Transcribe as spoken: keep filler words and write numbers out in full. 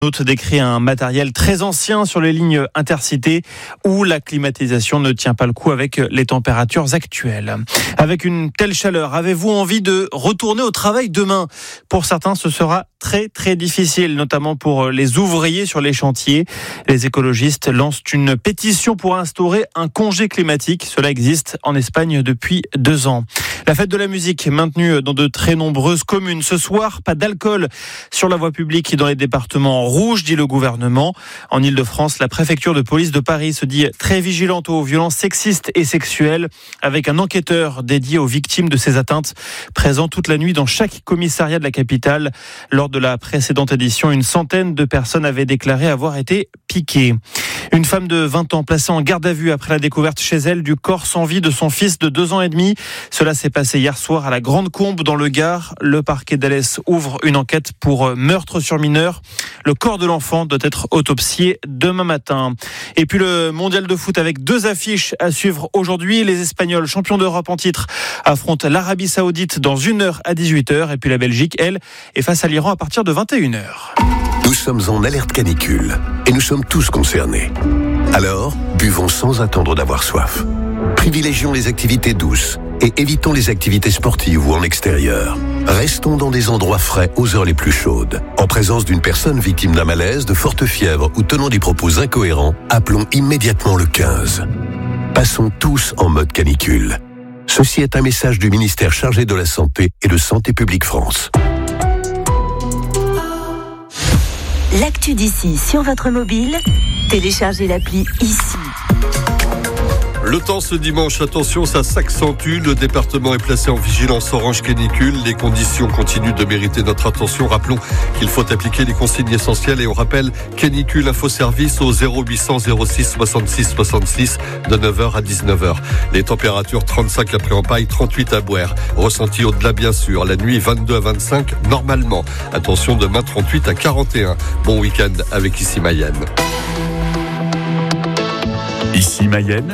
Note décrit un matériel très ancien sur les lignes intercités où la climatisation ne tient pas le coup avec les températures actuelles. Avec une telle chaleur, avez-vous envie de retourner au travail demain ? Pour certains, ce sera très très difficile, notamment pour les ouvriers sur les chantiers. Les écologistes lancent une pétition pour instaurer un congé climatique. Cela existe en Espagne depuis deux ans. La fête de la musique maintenue dans de très nombreuses communes. Ce soir, pas d'alcool sur la voie publique dans les départements rouges, dit le gouvernement. En Ile-de-France, la préfecture de police de Paris se dit très vigilante aux violences sexistes et sexuelles, avec un enquêteur dédié aux victimes de ces atteintes, présent toute la nuit dans chaque commissariat de la capitale. Lors de la précédente édition, une centaine de personnes avaient déclaré avoir été piquées. Une femme de vingt ans placée en garde à vue après la découverte chez elle du corps sans vie de son fils de deux ans et demi. Cela s'est passé hier soir à la Grande Combe dans le Gard. Le parquet d'Alès ouvre une enquête pour meurtre sur mineur. Le corps de l'enfant doit être autopsié demain matin. Et puis le mondial de foot avec deux affiches à suivre aujourd'hui. Les Espagnols, champions d'Europe en titre, affrontent l'Arabie Saoudite dans une heure à dix-huit heures. Et puis la Belgique, elle, est face à l'Iran à partir de vingt et une heures. Nous sommes en alerte canicule et nous sommes tous concernés. Alors, buvons sans attendre d'avoir soif. Privilégions les activités douces et évitons les activités sportives ou en extérieur. Restons dans des endroits frais aux heures les plus chaudes. En présence d'une personne victime d'un malaise, de forte fièvre ou tenant des propos incohérents, appelons immédiatement le quinze. Passons tous en mode canicule. Ceci est un message du ministère chargé de la Santé et de Santé publique France. L'actu d'ici sur votre mobile, téléchargez l'appli ici. Le temps ce dimanche, attention, ça s'accentue. Le département est placé en vigilance orange canicule. Les conditions continuent de mériter notre attention. Rappelons qu'il faut appliquer les consignes essentielles et on rappelle canicule info service au zéro huit cents zéro six soixante-six soixante-six de neuf heures à dix-neuf heures. Les températures trente-cinq après en paille, trente-huit à Bouer. Ressenti au-delà bien sûr. La nuit vingt-deux à vingt-cinq normalement. Attention demain trente-huit à quarante et un. Bon week-end avec Ici Mayenne. Ici Mayenne.